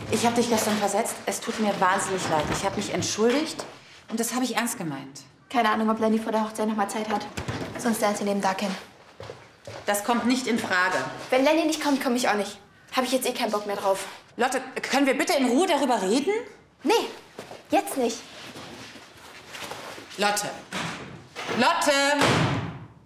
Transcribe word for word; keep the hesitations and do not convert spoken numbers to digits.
Ich habe dich gestern versetzt. Es tut mir wahnsinnig leid. Ich habe mich entschuldigt und das habe ich ernst gemeint. Keine Ahnung, ob Lenny vor der Hochzeit noch mal Zeit hat. Sonst lernt sie neben da kennen. Das kommt nicht in Frage. Wenn Lenny nicht kommt, komme ich auch nicht. Habe ich jetzt eh keinen Bock mehr drauf. Lotte, können wir bitte in Ruhe darüber reden? Nee, jetzt nicht. Lotte. Lotte!